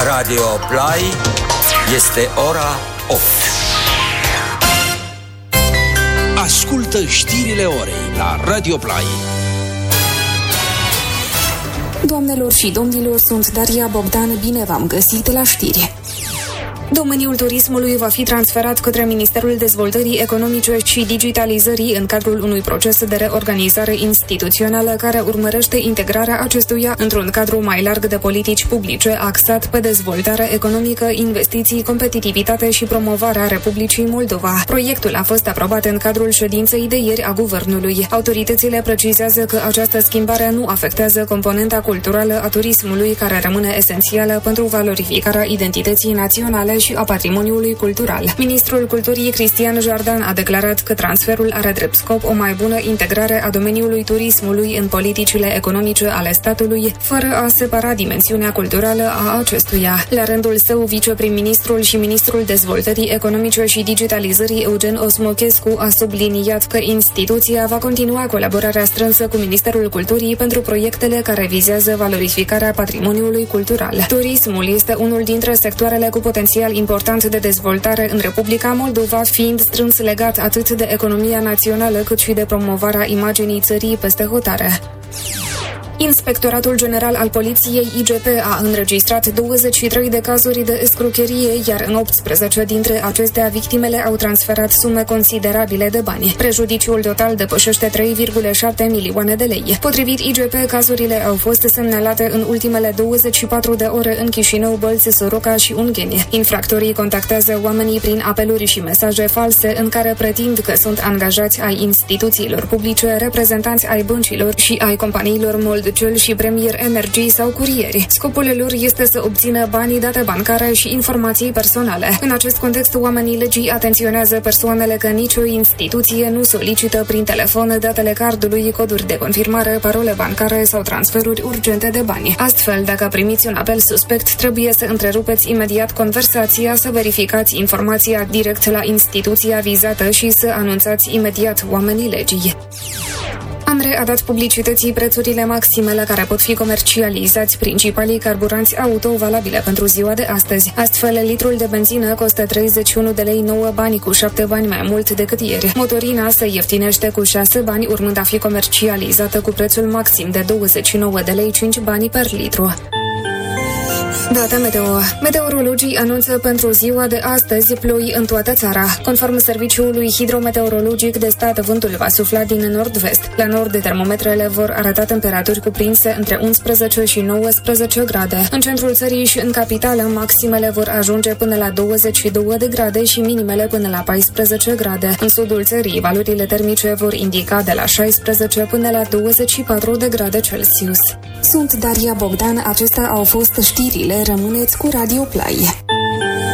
Radio Play, este ora 8. Ascultă știrile orei la Radio Play. Doamnelor și domnilor, sunt Daria Bogdan, bine v-am găsit la știri. Domeniul turismului va fi transferat către Ministerul Dezvoltării Economice și Digitalizării în cadrul unui proces de reorganizare instituțională care urmărește integrarea acestuia într-un cadru mai larg de politici publice axat pe dezvoltare economică, investiții, competitivitate și promovarea Republicii Moldova. Proiectul a fost aprobat în cadrul ședinței de ieri a Guvernului. Autoritățile precizează că această schimbare nu afectează componenta culturală a turismului, care rămâne esențială pentru valorificarea identității naționale și a patrimoniului cultural. Ministrul Culturii Cristian Jardan a declarat că transferul are drept scop o mai bună integrare a domeniului turismului în politicile economice ale statului, fără a separa dimensiunea culturală a acestuia. La rândul său, viceprim-ministrul și ministrul Dezvoltării Economice și Digitalizării Eugen Osmochescu a subliniat că instituția va continua colaborarea strânsă cu Ministerul Culturii pentru proiectele care vizează valorificarea patrimoniului cultural. Turismul este unul dintre sectoarele cu potențial important de dezvoltare în Republica Moldova, fiind strâns legat atât de economia națională cât și de promovarea imaginii țării peste hotare. Inspectoratul General al Poliției IGP a înregistrat 23 de cazuri de escrocherie, iar în 18 dintre acestea victimele au transferat sume considerabile de bani. Prejudiciul total depășește 3,7 milioane de lei. Potrivit IGP, cazurile au fost semnalate în ultimele 24 de ore în Chișinău, Bălți, Soroca și Ungheni. Infractorii contactează oamenii prin apeluri și mesaje false în care pretind că sunt angajați ai instituțiilor publice, reprezentanți ai băncilor și ai companiilor Moldcel și Premier Energy sau curieri. Scopul lor este să obțină banii, date bancare și informații personale. În acest context, oamenii legii atenționează persoanele că nicio instituție nu solicită prin telefon datele cardului, coduri de confirmare, parole bancare sau transferuri urgente de bani. Astfel, dacă primiți un apel suspect, trebuie să întrerupeți imediat conversația, să verificați informația direct la instituția vizată și să anunțați imediat oamenii legii. ANRE a dat publicității prețurile maxime la care pot fi comercializați principalii carburanți auto valabile pentru ziua de astăzi. Astfel, litrul de benzină costă 31 de lei 9 bani, cu 7 bani mai mult decât ieri. Motorina se ieftinește cu 6 bani, urmând a fi comercializată cu prețul maxim de 29 de lei 5 bani per litru. Date meteo. Meteorologii anunță pentru ziua de astăzi ploi în toată țara. Conform Serviciului Hidrometeorologic de Stat, vântul va sufla din nord-vest. La nord, termometrele vor arăta temperaturi cuprinse între 11 și 19 grade. În centrul țării și în capitală, maximele vor ajunge până la 22 de grade și minimele până la 14 grade. În sudul țării, valorile termice vor indica de la 16 până la 24 de grade Celsius. Sunt Daria Bogdan, acestea au fost știrile. Rămâneți cu Radio Play.